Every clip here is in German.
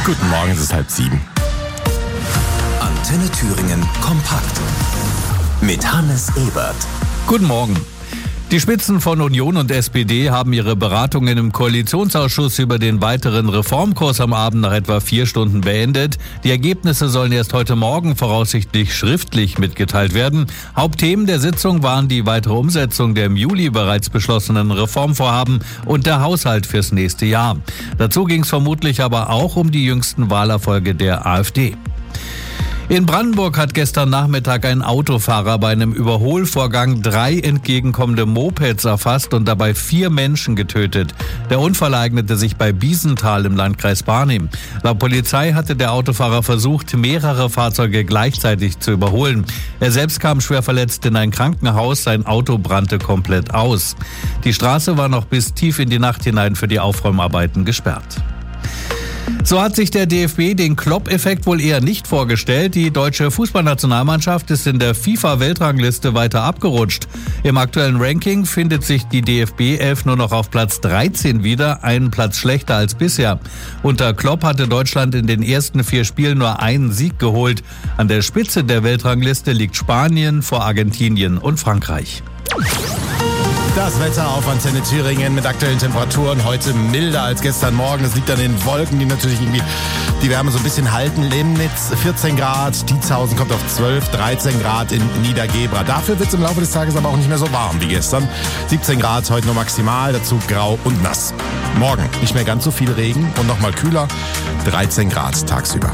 Guten Morgen, es ist 6:30. Antenne Thüringen kompakt mit Hannes Ebert. Guten Morgen. Die Spitzen von Union und SPD haben ihre Beratungen im Koalitionsausschuss über den weiteren Reformkurs am Abend nach etwa 4 Stunden beendet. Die Ergebnisse sollen erst heute Morgen voraussichtlich schriftlich mitgeteilt werden. Hauptthemen der Sitzung waren die weitere Umsetzung der im Juli bereits beschlossenen Reformvorhaben und der Haushalt fürs nächste Jahr. Dazu ging es vermutlich aber auch um die jüngsten Wahlerfolge der AfD. In Brandenburg hat gestern Nachmittag ein Autofahrer bei einem Überholvorgang 3 entgegenkommende Mopeds erfasst und dabei 4 Menschen getötet. Der Unfall ereignete sich bei Biesenthal im Landkreis Barnim. Laut Polizei hatte der Autofahrer versucht, mehrere Fahrzeuge gleichzeitig zu überholen. Er selbst kam schwer verletzt in ein Krankenhaus, sein Auto brannte komplett aus. Die Straße war noch bis tief in die Nacht hinein für die Aufräumarbeiten gesperrt. So hat sich der DFB den Klopp-Effekt wohl eher nicht vorgestellt. Die deutsche Fußballnationalmannschaft ist in der FIFA-Weltrangliste weiter abgerutscht. Im aktuellen Ranking findet sich die DFB-11 nur noch auf Platz 13 wieder, einen Platz schlechter als bisher. Unter Klopp hatte Deutschland in den ersten 4 Spielen nur einen Sieg geholt. An der Spitze der Weltrangliste liegt Spanien vor Argentinien und Frankreich. Das Wetter auf Antenne Thüringen mit aktuellen Temperaturen. Heute milder als gestern Morgen. Das liegt an den Wolken, die natürlich irgendwie die Wärme so ein bisschen halten. Lemnitz 14 Grad, Dietshausen kommt auf 12, 13 Grad in Niedergebra. Dafür wird es im Laufe des Tages aber auch nicht mehr so warm wie gestern. 17 Grad heute nur maximal, dazu grau und nass. Morgen nicht mehr ganz so viel Regen und nochmal kühler, 13 Grad tagsüber.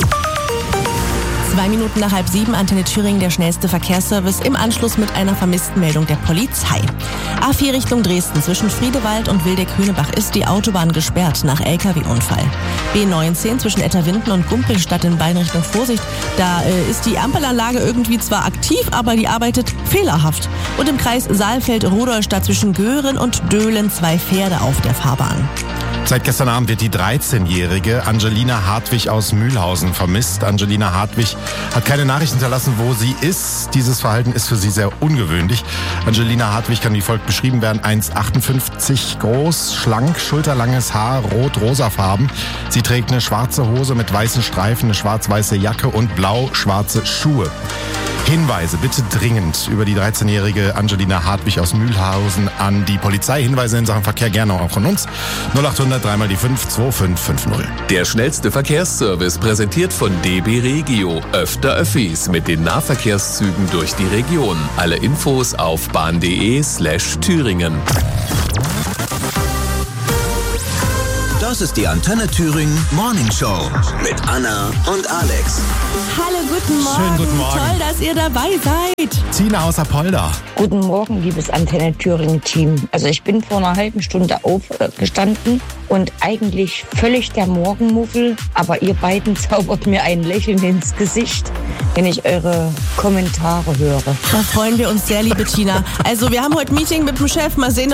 2 Minuten nach 6:30, Antenne Thüringen, der schnellste Verkehrsservice im Anschluss mit einer Vermisstenmeldung der Polizei. A4 Richtung Dresden, zwischen Friedewald und Wildeck-Höhnebach ist die Autobahn gesperrt nach LKW-Unfall. B19 zwischen Etterwinden und Gumpelstadt in Beinrichtung Vorsicht, da ist die Ampelanlage irgendwie zwar aktiv, aber die arbeitet fehlerhaft. Und im Kreis Saalfeld-Rudolstadt zwischen Göhren und Döhlen 2 Pferde auf der Fahrbahn. Seit gestern Abend wird die 13-jährige Angelina Hartwig aus Mühlhausen vermisst. Angelina Hartwig hat keine Nachricht hinterlassen, wo sie ist. Dieses Verhalten ist für sie sehr ungewöhnlich. Angelina Hartwig kann wie folgt beschrieben werden: 1,58 groß, schlank, schulterlanges Haar, rot-rosafarben. Sie trägt eine schwarze Hose mit weißen Streifen, eine schwarz-weiße Jacke und blau-schwarze Schuhe. Hinweise bitte dringend über die 13-jährige Angelina Hartwig aus Mühlhausen an die Polizei. Hinweise in Sachen Verkehr gerne auch von uns. 0800 3 mal die 5 2550. Der schnellste Verkehrsservice präsentiert von DB Regio. Öfter Öffis mit den Nahverkehrszügen durch die Region. Alle Infos auf bahn.de/Thüringen. Das ist die Antenne Thüringen Morning Show mit Anna und Alex. Hallo, guten Morgen. Schönen guten Morgen. Toll, dass ihr dabei seid. Tina aus Apolda. Guten Morgen, liebes Antenne Thüringen-Team. Also ich bin vor einer halben Stunde aufgestanden und eigentlich völlig der Morgenmuffel, aber ihr beiden zaubert mir ein Lächeln ins Gesicht, wenn ich eure Kommentare höre. Da freuen wir uns sehr, liebe Tina. Also wir haben heute Meeting mit dem Chef. Mal sehen,